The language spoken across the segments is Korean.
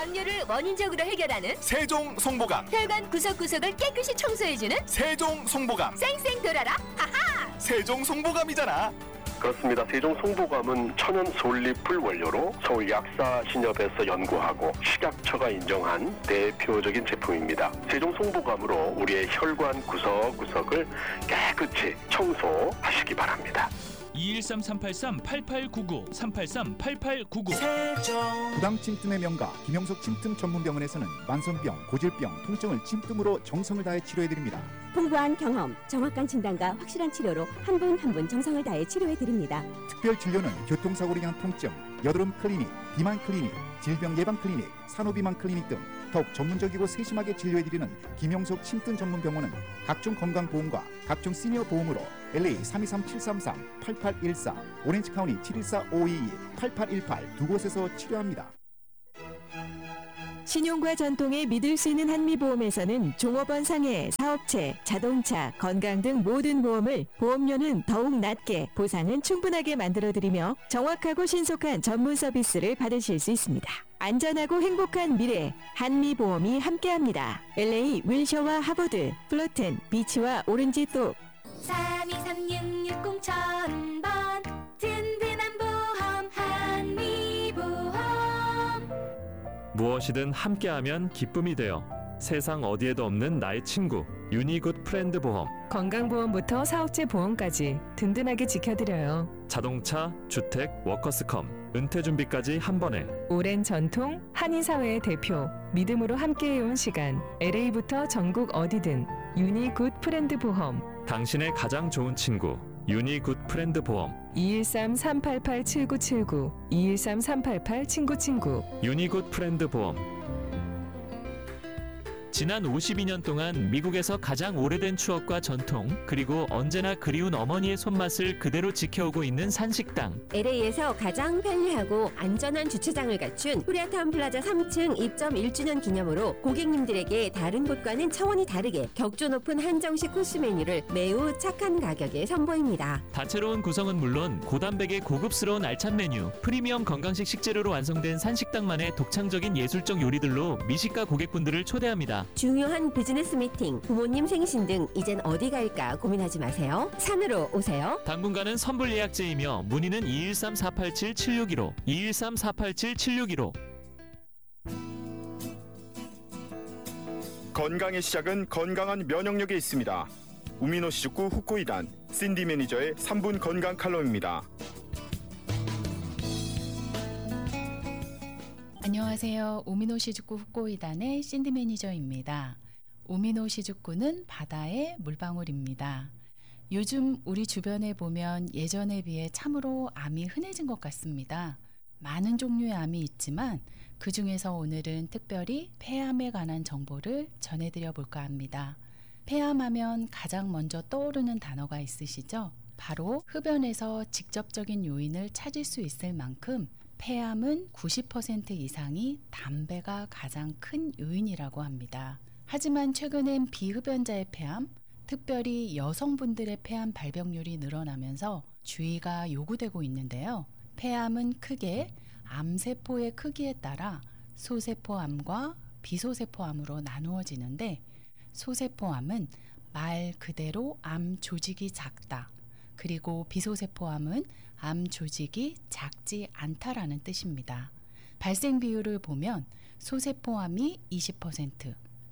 담요를 원인적으로 해결하는 세종 송보감. 혈관 구석구석을 깨끗이 청소해주는 세종 송보감. 쌩쌩 돌아라 하하. 세종 송보감이잖아. 그렇습니다. 세종 송보감은 천연 솔잎을 원료로 서울 약사신협에서 연구하고 식약처가 인정한 대표적인 제품입니다. 세종 송보감으로 우리의 혈관 구석구석을 깨끗이 청소하시기 바랍니다. 213-383-8899 383-8899 부당 침tum의 명가 김영석 침tum 전문병원에서는 만성병, 고질병, 통증을 침tum으로 정성을 다해 치료해드립니다. 풍부한 경험, 정확한 진단과 확실한 치료로 한 분 한 분 정성을 다해 치료해드립니다. 특별 진료는 교통사고로 인한 통증, 여드름 클리닉, 비만 클리닉, 질병 예방 클리닉, 산후비만 클리닉 등 더욱 전문적이고 세심하게 진료해드리는 김영석 침tum 전문병원은 각종 건강보험과 각종 시니어 보험으로 LA 323-733-8814, 오렌지카운티 714-522-8818 두 곳에서 치료합니다. 신용과 전통에 믿을 수 있는 한미보험에서는 종업원 상해, 사업체, 자동차, 건강 등 모든 보험을 보험료는 더욱 낮게, 보상은 충분하게 만들어드리며 정확하고 신속한 전문 서비스를 받으실 수 있습니다. 안전하고 행복한 미래, 한미보험이 함께합니다. LA 윌셔와 하버드, 플로텐, 비치와 오렌지톡 32366000번 든든한 보험 한미보험. 무엇이든 함께하면 기쁨이 되어 세상 어디에도 없는 나의 친구 유니굿 프렌드 보험. 건강보험부터 사업체 보험까지 든든하게 지켜드려요. 자동차, 주택, 워커스컴, 은퇴준비까지 한 번에. 오랜 전통, 한인사회의 대표, 믿음으로 함께해온 시간, LA부터 전국 어디든 유니굿 프렌드 보험. 당신의 가장 좋은 친구 유니굿 프렌드 보험. 213-388-7979 213-388-친구친구 유니굿 프렌드 보험. 지난 52년 동안 미국에서 가장 오래된 추억과 전통, 그리고 언제나 그리운 어머니의 손맛을 그대로 지켜오고 있는 산식당. LA에서 가장 편리하고 안전한 주차장을 갖춘 코리아타운 플라자 3층 입점 1주년 기념으로 고객님들에게 다른 곳과는 차원이 다르게 격조 높은 한정식 코스 메뉴를 매우 착한 가격에 선보입니다. 다채로운 구성은 물론 고단백의 고급스러운 알찬 메뉴, 프리미엄 건강식 식재료로 완성된 산식당만의 독창적인 예술적 요리들로 미식가 고객분들을 초대합니다. 중요한 비즈니스 미팅, 부모님 생신 등 이젠 어디 갈까 고민하지 마세요. 산으로 오세요. 당분간은 선불 예약제이며 문의는 213-487-7615 213-487-7615. 건강의 시작은 건강한 면역력에 있습니다. 우미노시즈쿠 후코이단 신디 매니저의 3분 건강 칼럼입니다. 안녕하세요. 우미노시즈쿠 후코이단의 신디 매니저입니다. 우미노시즈쿠는 바다의 물방울입니다. 요즘 우리 주변에 보면 예전에 비해 참으로 암이 흔해진 것 같습니다. 많은 종류의 암이 있지만 그 중에서 오늘은 특별히 폐암에 관한 정보를 전해드려 볼까 합니다. 폐암하면 가장 먼저 떠오르는 단어가 있으시죠? 바로 흡연에서 직접적인 요인을 찾을 수 있을 만큼 폐암은 90% 이상이 담배가 가장 큰 요인이라고 합니다. 하지만 최근엔 비흡연자의 폐암, 특별히 여성분들의 폐암 발병률이 늘어나면서 주의가 요구되고 있는데요. 폐암은 크게 암세포의 크기에 따라 소세포암과 비소세포암으로 나누어지는데, 소세포암은 말 그대로 암 조직이 작다, 그리고 비소세포암은 암 조직이 작지 않다라는 뜻입니다. 발생 비율을 보면 소세포암이 20%,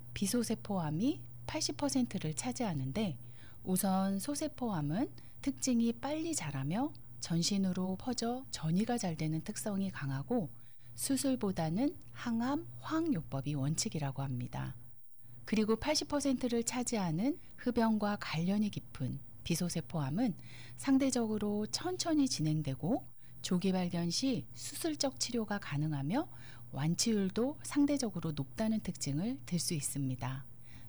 비소세포암이 80%를 차지하는데, 우선 소세포암은 특징이 빨리 자라며 전신으로 퍼져 전이가 잘 되는 특성이 강하고 수술보다는 항암, 화학요법이 원칙이라고 합니다. 그리고 80%를 차지하는 흡연과 관련이 깊은 비소세포암은 상대적으로 천천히 진행되고 조기 발견 시 수술적 치료가 가능하며 완치율도 상대적으로 높다는 특징을 들 수 있습니다.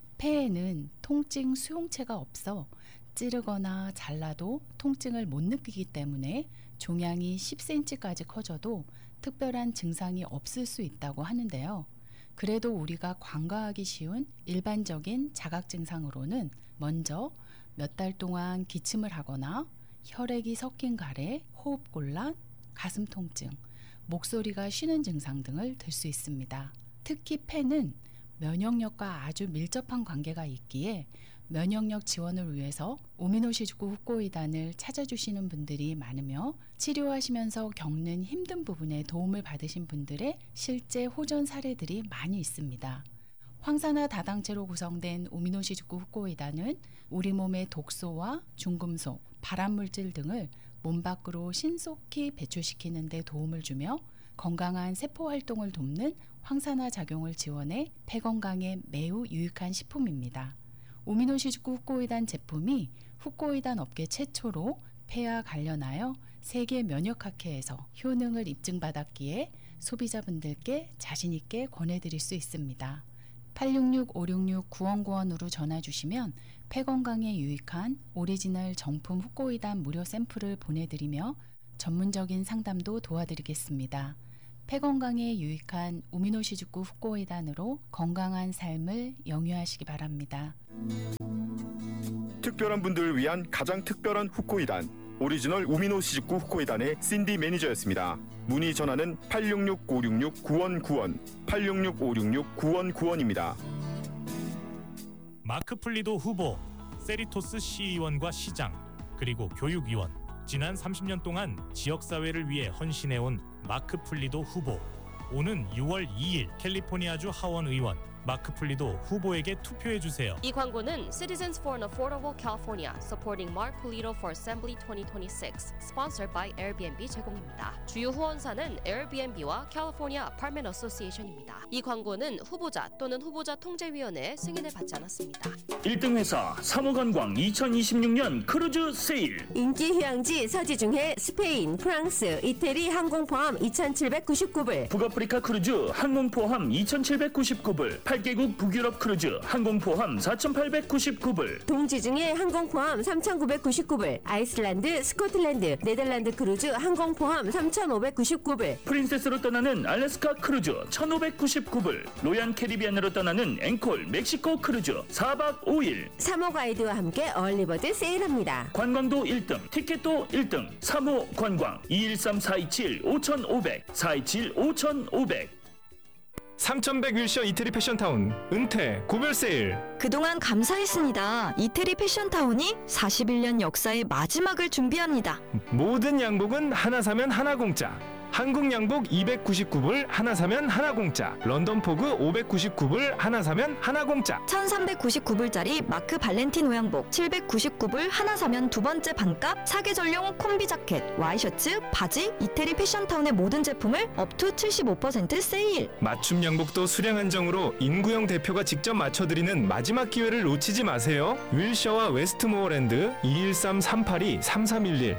폐에는 통증 수용체가 없어 찌르거나 잘라도 통증을 못 느끼기 때문에 종양이 10cm까지 커져도 특별한 증상이 없을 수 있다고 하는데요. 그래도 우리가 간과하기 쉬운 일반적인 자각 증상으로는 먼저 몇 달 동안 기침을 하거나 혈액이 섞인 가래, 호흡곤란, 가슴 통증, 목소리가 쉬는 증상 등을 들 수 있습니다. 특히 폐는 면역력과 아주 밀접한 관계가 있기에 면역력 지원을 위해서 오미노시즈쿠 후코이단을 찾아주시는 분들이 많으며 치료하시면서 겪는 힘든 부분에 도움을 받으신 분들의 실제 호전 사례들이 많이 있습니다. 황산화 다당체로 구성된 오미노시즈쿠 후코이단은 우리 몸의 독소와 중금속, 발암물질 등을 몸 밖으로 신속히 배출시키는 데 도움을 주며 건강한 세포 활동을 돕는 황산화 작용을 지원해 폐 건강에 매우 유익한 식품입니다. 오미노시즈쿠 후코이단 제품이 후코이단 업계 최초로 폐와 관련하여 세계 면역학회에서 효능을 입증받았기에 소비자분들께 자신있게 권해드릴 수 있습니다. 866-566-9191으로 전화주시면 폐 건강에 유익한 오리지널 정품 후코이단 무료 샘플을 보내드리며 전문적인 상담도 도와드리겠습니다. 폐 건강에 유익한 오미노시즈쿠 후코이단으로 건강한 삶을 영유하시기 바랍니다. 특별한 분들을 위한 가장 특별한 후코이단 오리지널 우미노시즈쿠 후코이단의 신디 매니저였습니다. 문의 전화는 866-566-9191 866-566-9191입니다. 마크 플리도 후보, 세리토스 시의원과 시장, 그리고 교육위원, 지난 30년 동안 지역사회를 위해 헌신해온 마크 플리도 후보. 오는 6월 2일 캘리포니아주 하원 의원 마크 플리도 후보에게 투표해주세요. 이 광고는 Citizens for an Affordable California supporting Mark Pulido for Assembly 2026 sponsored by Airbnb 제공입니다. 주요 후원사는 Airbnb와 California Apartment Association입니다. 이 광고는 후보자 또는 후보자 통제위원회의 승인을 받지 않았습니다. 1등 회사 사무관광 2026년 크루즈 세일. 인기 휴양지 서지중해 스페인, 프랑스, 이태리 항공 포함 2,799불. 북아프리카 크루즈 항공 포함 2,799불. 8개국 북유럽 크루즈 항공 포함 4,899불. 동지중해 항공 포함 3,999불. 아이슬란드, 스코틀랜드, 네덜란드 크루즈 항공 포함 3,599불. 프린세스로 떠나는 알래스카 크루즈 1,599불. 로얄 캐리비안으로 떠나는 앵콜 멕시코 크루즈 4박 5일. 사모 가이드와 함께 얼리버드 세일합니다. 관광도 1등, 티켓도 1등. 사모 관광 213-427-5500 427-5500. 3100 윌셔 이태리 패션타운 은퇴 고별 세일. 그동안 감사했습니다. 이태리 패션타운이 41년 역사의 마지막을 준비합니다. 모든 양복은 하나 사면 하나 공짜. 한국 양복 299불 하나 사면 하나 공짜. 런던 포그 599불 하나 사면 하나 공짜. 1399불짜리 마크 발렌티노 양복 799불 하나 사면 두 번째 반값. 사계절용 콤비 자켓, 와이셔츠, 바지, 이태리 패션타운의 모든 제품을 업투 75% 세일. 맞춤 양복도 수량 한정으로 인구영 대표가 직접 맞춰드리는 마지막 기회를 놓치지 마세요. 윌셔와 웨스트모어랜드 213-382-3311.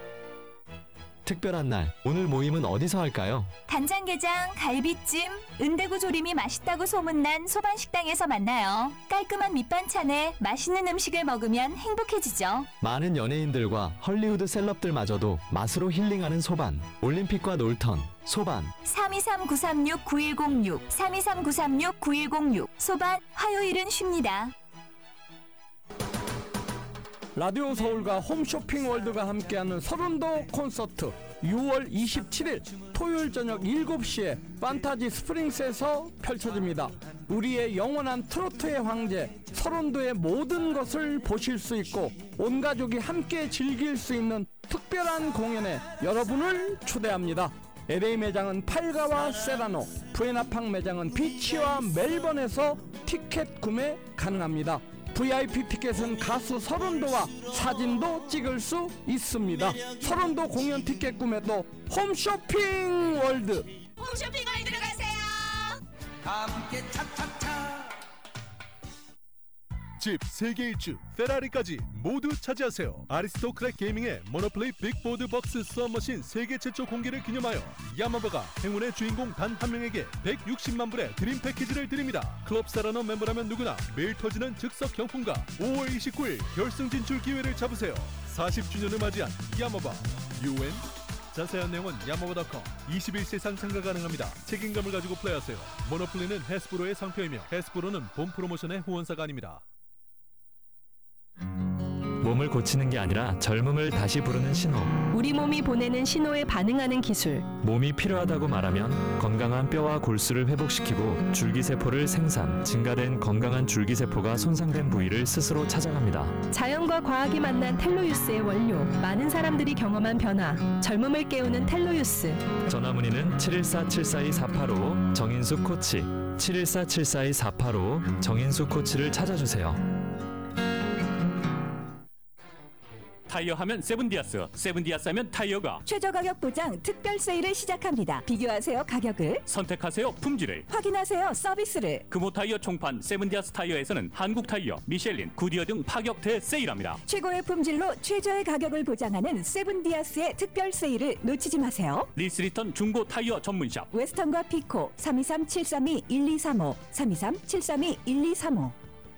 특별한 날, 오늘 모임은 어디서 할까요? 간장게장, 갈비찜, 은대구 조림이 맛있다고 소문난 소반식당에서 만나요. 깔끔한 밑반찬에 맛있는 음식을 먹으면 행복해지죠. 많은 연예인들과 헐리우드 셀럽들마저도 맛으로 힐링하는 소반. 올림픽과 놀턴, 소반. 323-936-9106 323-936-9106 소반, 화요일은 쉽니다. 라디오 서울과 홈쇼핑 월드가 함께하는 서른도 콘서트 6월 27일 토요일 저녁 7시에 판타지 스프링스에서 펼쳐집니다. 우리의 영원한 트로트의 황제 서른도의 모든 것을 보실 수 있고 온 가족이 함께 즐길 수 있는 특별한 공연에 여러분을 초대합니다. LA 매장은 팔가와 세라노, 부에나팡 매장은 비치와 멜번에서 티켓 구매 가능합니다. VIP 티켓은 가수 서른도와 사진도 찍을 수 있습니다. 서른도 공연 티켓 구매도 홈쇼핑 월드. 홈쇼핑 월드로 가세요. 함께 차차차. 집, 세계 일주, 페라리까지 모두 차지하세요. 아리스토크랩 게이밍의 모노플레이 빅보드 박스 수업머신 세계 최초 공개를 기념하여 야마바가 행운의 주인공 단 한 명에게 160만 불의 드림 패키지를 드립니다. 클럽 사라노 멤버라면 누구나 매일 터지는 즉석 경품과 5월 29일 결승 진출 기회를 잡으세요. 40주년을 맞이한 야마바 UN. 자세한 내용은 야마바.com. 21세상 참가 가능합니다. 책임감을 가지고 플레이하세요. 모노플레이는 해스브로의 상표이며 해스브로는 본 프로모션의 후원사가 아닙니다. 몸을 고치는 게 아니라 젊음을 다시 부르는 신호. 우리 몸이 보내는 신호에 반응하는 기술. 몸이 필요하다고 말하면 건강한 뼈와 골수를 회복시키고 줄기세포를 생산, 증가된 건강한 줄기세포가 손상된 부위를 스스로 찾아갑니다. 자연과 과학이 만난 텔로유스의 원료. 많은 사람들이 경험한 변화. 젊음을 깨우는 텔로유스. 전화 문의는 714-742-485 정인수 코치, 714-742-485 정인수 코치를 찾아주세요. 타이어 하면 세븐디아스, 세븐디아스 하면 타이어가 최저 가격 보장 특별 세일을 시작합니다. 비교하세요 가격을, 선택하세요 품질을, 확인하세요 서비스를. 금호 타이어 총판 세븐디아스 타이어에서는 한국 타이어, 미셸린, 구디어 등 파격 대세일합니다. 최고의 품질로 최저의 가격을 보장하는 세븐디아스의 특별 세일을 놓치지 마세요. 리스리턴 중고 타이어 전문샵 웨스턴과 피코 323-732-1235 323-732-1235.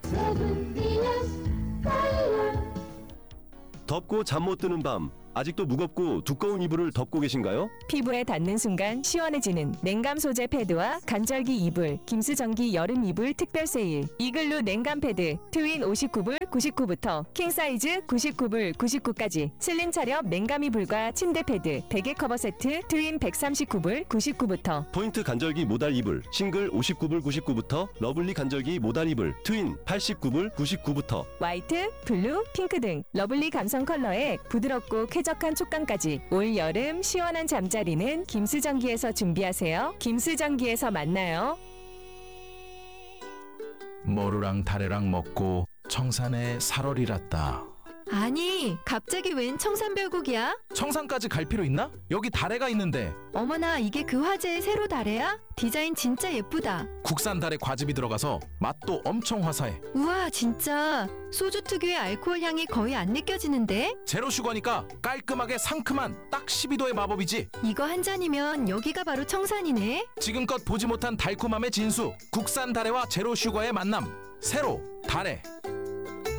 덥고 잠 못 드는 밤, 아직도 무겁고 두꺼운 이불을 덮고 계신가요? 피부에 닿는 순간 시원해지는 냉감 소재 패드와 간절기 이불, 김수전기 여름 이불 특별 세일. 이글루 냉감 패드 트윈 59불 99부터 킹 사이즈 99불 99까지. 슬림 차렵 냉감 이불과 침대 패드, 베개 커버 세트 트윈 139불 99부터. 포인트 간절기 모달 이불 싱글 59불 99부터 러블리 간절기 모달 이불 트윈 89불 99부터. 화이트, 블루, 핑크 등 러블리 감성 컬러에 부드럽고 쾌적한 촉감까지. 올 여름 시원한 잠자리는 김수전기에서 준비하세요. 김수전기에서 만나요. 모루랑 다래랑 먹고 청산에 살얼이랐다. 아니, 갑자기 웬 청산별곡이야? 청산까지 갈 필요 있나? 여기 다래가 있는데. 어머나, 이게 그 화제의 세로 다래야? 디자인 진짜 예쁘다. 국산 다래 과즙이 들어가서 맛도 엄청 화사해. 우와, 진짜 소주 특유의 알코올 향이 거의 안 느껴지는데? 제로 슈거니까 깔끔하게 상큼한 딱 12도의 마법이지. 이거 한 잔이면 여기가 바로 청산이네. 지금껏 보지 못한 달콤함의 진수, 국산 다래와 제로 슈거의 만남. 세로 다래.